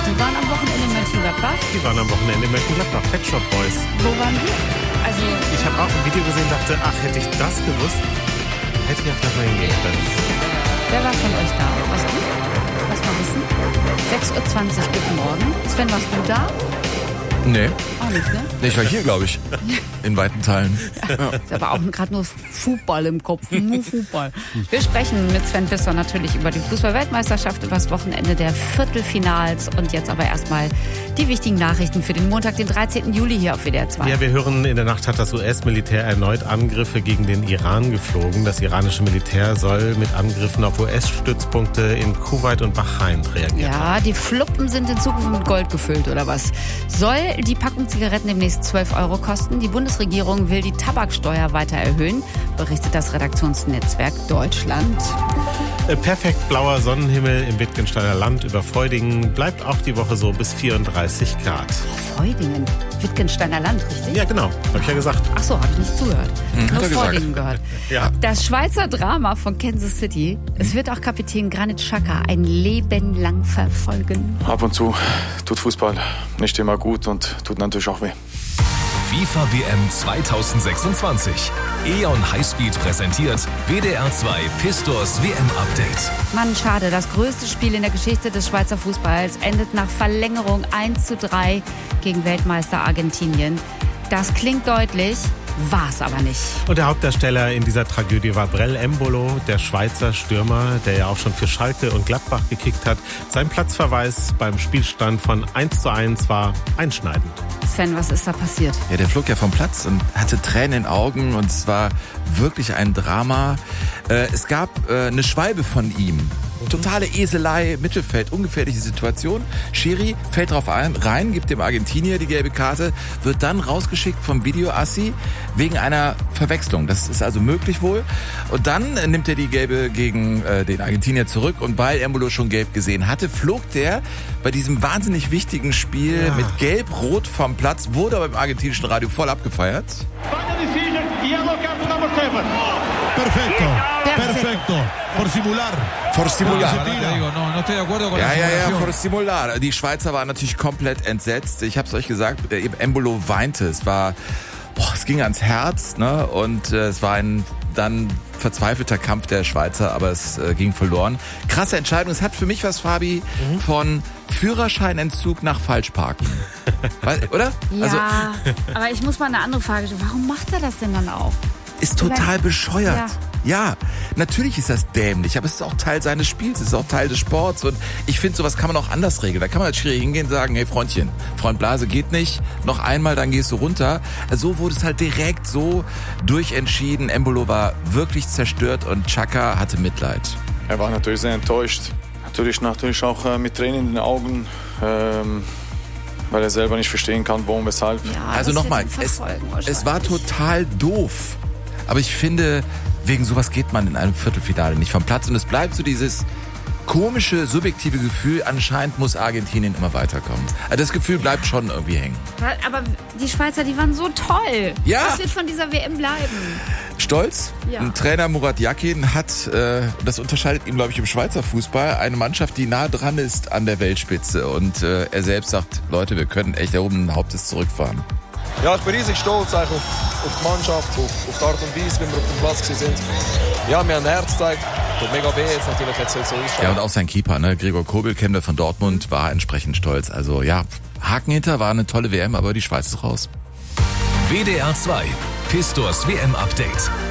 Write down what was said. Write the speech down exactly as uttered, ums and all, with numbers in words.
Die waren am Wochenende in Mönchengladbach. Die waren am Wochenende in Mönchengladbach, Pet Shop Boys. Wo waren die? Also Ich habe auch ein Video gesehen und dachte, ach, hätte ich das gewusst, hätte ich ja vielleicht mal hingehen können. wer war von euch da? Warst du? Lass mal wissen. sechs Uhr zwanzig, guten Morgen. Sven, warst du da? Nee. Auch nicht, ne? Nee, ich war hier, glaube ich. In weiten Teilen. Ja. Ist aber auch gerade nur Fußball im Kopf. Nur Fußball. Wir sprechen mit Sven Pistor natürlich über die Fußball-Weltmeisterschaft, über das Wochenende der Viertelfinals. Und jetzt aber erstmal die wichtigen Nachrichten für den Montag, den dreizehnten Juli hier auf W D R zwei. Ja, wir hören, in der Nacht hat das U S-Militär erneut Angriffe gegen den Iran geflogen. Das iranische Militär soll mit Angriffen auf U S-Stützpunkte in Kuwait und Bahrain reagieren. Ja, die Fluppen sind in Zukunft mit Gold gefüllt, oder was? Soll die Packung Zigaretten demnächst zwölf Euro kosten? Die Bundesregierung will die Tabaksteuer weiter erhöhen, berichtet das Redaktionsnetzwerk Deutschland. Perfekt blauer Sonnenhimmel im Wittgensteiner Land über Feudingen. Bleibt auch die Woche so bis vierunddreißig Grad. Oh, Feudingen, Wittgensteiner Land, richtig? Ja, genau. Hab ich ja gesagt. Ach so, habe ich nicht zugehört. Hm, Nur hat er gesagt. Feudingen gehört. Ja. Das Schweizer Drama von Kansas City. Es wird auch Kapitän Granit Xhaka ein Leben lang verfolgen. Ab und zu tut Fußball nicht immer gut und tut natürlich auch weh. FIFA W M zweitausendsechsundzwanzig. E ON Highspeed präsentiert W D R zwei Pistors W M-Update. Mann, schade. Das größte Spiel in der Geschichte des Schweizer Fußballs endet nach Verlängerung eins zu drei gegen Weltmeister Argentinien. Das klingt deutlich, war es aber nicht. Und der Hauptdarsteller in dieser Tragödie war Brell Embolo, der Schweizer Stürmer, der ja auch schon für Schalke und Gladbach gekickt hat. Sein Platzverweis beim Spielstand von eins zu eins war einschneidend. Sven, was ist da passiert? Ja, der flog ja vom Platz und hatte Tränen in den Augen und es war wirklich ein Drama. Äh, es gab äh, eine Schwalbe von ihm. Totale Eselei, Mittelfeld, ungefährliche Situation. Schiri fällt drauf ein, rein, gibt dem Argentinier die gelbe Karte, wird dann rausgeschickt vom Videoassi wegen einer Verwechslung. Das ist also möglich wohl. Und dann äh, nimmt er die gelbe gegen äh, den Argentinier zurück und weil Embolo schon gelb gesehen hatte, flog der bei diesem wahnsinnig wichtigen Spiel Ja. mit gelb-rot vom Platz, wurde aber im argentinischen Radio voll abgefeiert. Perfecto, perfecto, por simular. Vor Simular. Digo, no, no estoy de acuerdo con Ja, la ja, ja, simulación. vor Simular. Die Schweizer waren natürlich komplett entsetzt. Ich habe es euch gesagt, äh, Embolo weinte. Es war, boah, es ging ans Herz, ne? Und äh, es war ein dann verzweifelter Kampf der Schweizer, aber es äh, ging verloren. Krasse Entscheidung. Es hat für mich was, Fabi, mhm. von Führerscheinentzug nach Falschparken. Weil, oder? Ja, Also aber ich muss mal eine andere Frage stellen. Warum macht er das denn dann auch? ist total bescheuert. Ja. Ja, natürlich ist das dämlich, aber es ist auch Teil seines Spiels, es ist auch Teil des Sports und ich finde, sowas kann man auch anders regeln. Da kann man als Schiri hingehen und sagen, hey Freundchen, Freund Blase geht nicht, noch einmal, dann gehst du runter. So wurde es halt direkt so durchentschieden. Embolo war wirklich zerstört und Xhaka hatte Mitleid. Er war natürlich sehr enttäuscht. Natürlich, natürlich auch äh, mit Tränen in den Augen, ähm, weil er selber nicht verstehen kann, warum, weshalb. Ja, Also das nochmal, wird ihn es, verfolgen es war wahrscheinlich. total doof. Aber ich finde, wegen sowas geht man in einem Viertelfinale nicht vom Platz. Und es bleibt so dieses komische, subjektive Gefühl, anscheinend muss Argentinien immer weiterkommen. Also das Gefühl bleibt schon irgendwie hängen. Aber die Schweizer, die waren so toll. Ja. Was wird von dieser W M bleiben? Stolz. Ja. Ein Trainer Murat Yakin hat, äh, das unterscheidet ihn, glaube ich, im Schweizer Fußball, eine Mannschaft, die nah dran ist an der Weltspitze. Und äh, er selbst sagt, Leute, wir können echt erhobenen Hauptes zurückfahren. Ja, ich bin riesig stolz eigentlich auf, auf die Mannschaft, auf, auf die Art und Weise, wie wir auf dem Platz waren. Ja, wir haben ein Herz gezeigt. Tut mega weh jetzt natürlich, jetzt soll es so ausschauen. Ja, und auch sein Keeper, ne, Gregor Kobel, Kemner von Dortmund, war entsprechend stolz. Also ja, Haken hinter, war eine tolle W M, aber die Schweiz ist raus. W D R zwei Pistors W M-Update.